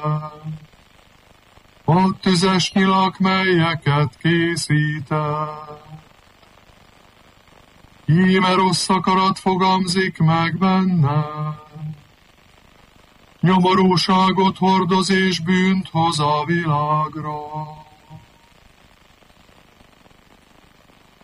A tüzes nyilak, melyeket készített. Íme rossz akarat fogamzik meg benne. Nyomorúságot hordoz és bűnt hoz a világra.